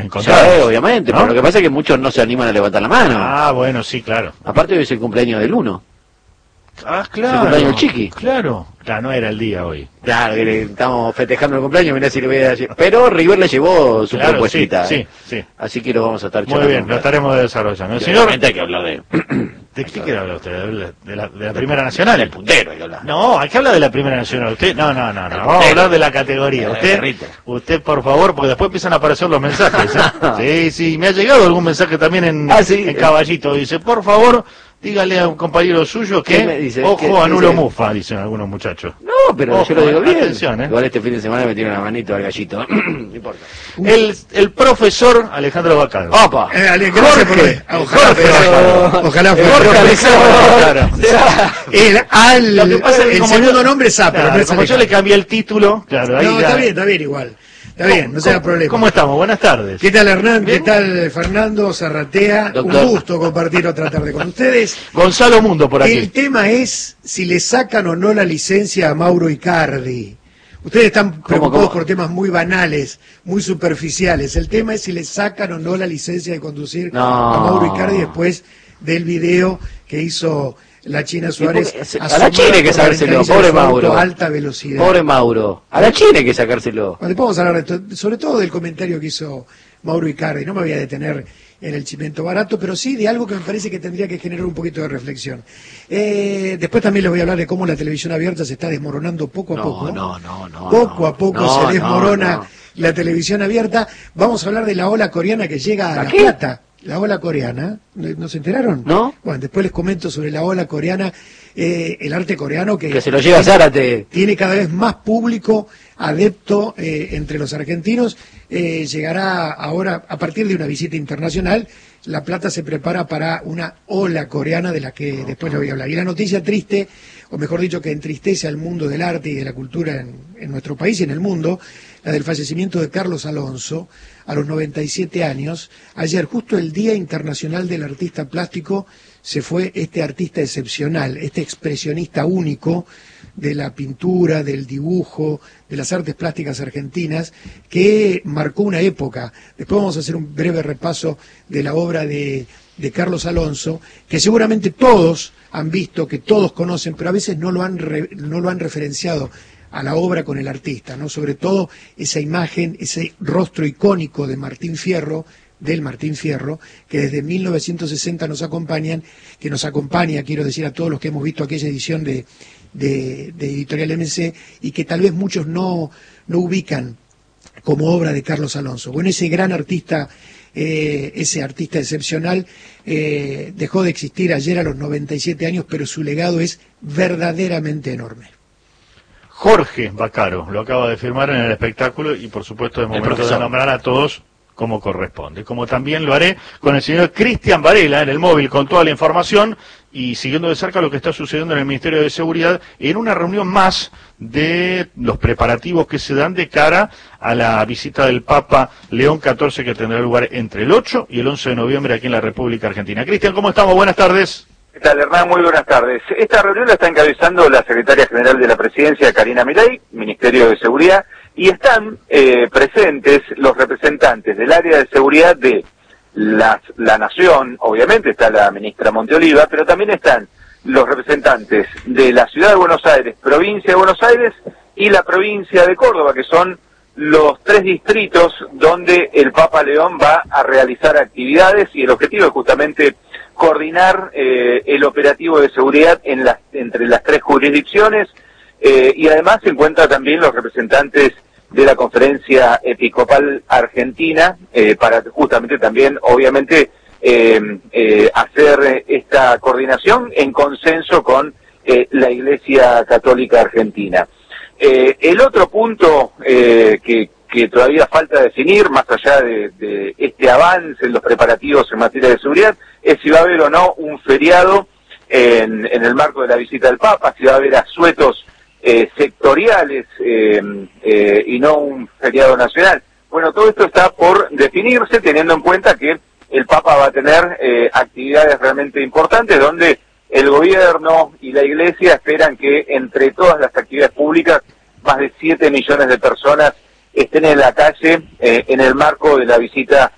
encontrar. Sí, obviamente, ¿no? pero lo que pasa es que muchos no se animan a levantar la mano. Ah, bueno, sí, claro. Aparte hoy es el cumpleaños del 1. Ah, Es el cumpleaños del Chiqui. Claro. Ya no era el día hoy. Claro, que estamos festejando el cumpleaños, mirá si le voy a decir. Pero River le llevó su Claro, propuestita. sí, sí. Así que lo vamos a estar Muy charlando. bien, lo estaremos desarrollando. Y Señor, obviamente hay que hablar ¿de qué quiere hablar usted? ¿De la Primera Nacional? del puntero hay que hablar. No, hay que hablar de la Primera Nacional. Usted, no. Vamos a hablar de la categoría. Usted, por favor, porque después empiezan a aparecer los mensajes. Sí, me ha llegado algún mensaje también en Caballito. Dice, por favor, dígale a un compañero suyo que, ojo, anulo mufa, dicen algunos muchachos. No, pero ojo, yo lo digo bien. Atención, Igual este fin de semana me tiene una manito al gallito. No importa. El profesor Alejandro Bacaro. ¡Opa! Ojalá Claro. Lo que pasa es que el como segundo nombre es A, pero claro, no es como yo le cambié el título, claro, ahí No, ya... está bien igual. Está bien, no se da problema. ¿Cómo estamos? Buenas tardes. ¿Qué tal, Hernán? ¿Bien? ¿Qué tal, Fernando Zarratea? Doctor. Un gusto compartir otra tarde con ustedes. Gonzalo Mundo por aquí. El tema es si le sacan o no la licencia a Mauro Icardi. Ustedes están preocupados por temas muy banales, muy superficiales. El tema es si le sacan o no la licencia de conducir a Mauro Icardi después del video que hizo la China Suárez. A la China hay que sacárselo, pobre Mauro. Alta velocidad. Pobre Mauro. A la China hay que sacárselo. Bueno, después vamos a hablar de esto, sobre todo del comentario que hizo Mauro Icardi. No me voy a detener en el chimento barato, pero sí de algo que me parece que tendría que generar un poquito de reflexión. Después también les voy a hablar de cómo la televisión abierta se está desmoronando poco a poco. Poco a poco se desmorona la televisión abierta. Vamos a hablar de la ola coreana que llega a La Plata. La ola coreana, ¿no se enteraron? ¿No? Bueno, después les comento sobre la ola coreana, el arte coreano que se lo lleva Zárate. Tiene cada vez más público adepto entre los argentinos. Llegará ahora, a partir de una visita internacional, La Plata se prepara para una ola coreana de la que después les voy a hablar. Y la noticia triste, o mejor dicho, que entristece al mundo del arte y de la cultura en nuestro país y en el mundo, la del fallecimiento de Carlos Alonso a los 97 años. Ayer, justo el Día Internacional del Artista Plástico, se fue este artista excepcional, este expresionista único de la pintura, del dibujo, de las artes plásticas argentinas, que marcó una época. Después vamos a hacer un breve repaso de la obra de Carlos Alonso, que seguramente todos han visto, que todos conocen, pero a veces no lo han referenciado a la obra con el artista, ¿no? Sobre todo esa imagen, ese rostro icónico de Martín Fierro, del Martín Fierro, que desde 1960 nos acompaña, quiero decir, a todos los que hemos visto aquella edición de Editorial MC, y que tal vez muchos no ubican como obra de Carlos Alonso. Bueno, ese gran artista, ese artista excepcional, dejó de existir ayer a los 97 años, pero su legado es verdaderamente enorme. Jorge Bacaro lo acaba de firmar en el espectáculo y por supuesto es momento de nombrar a todos como corresponde. Como también lo haré con el señor Cristian Varela en el móvil con toda la información y siguiendo de cerca lo que está sucediendo en el Ministerio de Seguridad en una reunión más de los preparativos que se dan de cara a la visita del Papa León XIV que tendrá lugar entre el 8 y el 11 de noviembre aquí en la República Argentina. Cristian, ¿cómo estamos? Buenas tardes. ¿Qué tal, Hernán? Muy buenas tardes. Esta reunión la está encabezando la secretaria general de la Presidencia, Karina Milei, Ministerio de Seguridad, y están presentes los representantes del área de seguridad de la Nación, obviamente está la ministra Monteoliva, pero también están los representantes de la Ciudad de Buenos Aires, Provincia de Buenos Aires y la Provincia de Córdoba, que son los 3 distritos donde el Papa León va a realizar actividades y el objetivo es justamente coordinar el operativo de seguridad entre las 3 jurisdicciones y además se encuentran también los representantes de la Conferencia Episcopal Argentina para justamente también, obviamente, hacer esta coordinación en consenso con la Iglesia Católica Argentina. El otro punto que todavía falta definir, más allá de este avance en los preparativos en materia de seguridad, es si va a haber o no un feriado en el marco de la visita del Papa, si va a haber asuetos sectoriales y no un feriado nacional. Bueno, todo esto está por definirse, teniendo en cuenta que el Papa va a tener actividades realmente importantes, donde el gobierno y la Iglesia esperan que entre todas las actividades públicas, más de 7 millones de personas estén en la calle en el marco de la visita